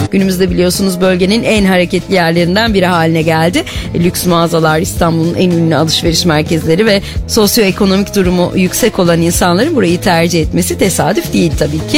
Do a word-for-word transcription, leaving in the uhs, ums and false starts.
Günümüzde biliyorsunuz bölgenin en hareketli yerlerinden biri haline geldi. Lüks mağazalar, İstanbul'un en ünlü alışveriş merkezleri ve sosyoekonomik durumu yüksek olan insanların burayı tercih etmesi tesadüf değil tabii ki.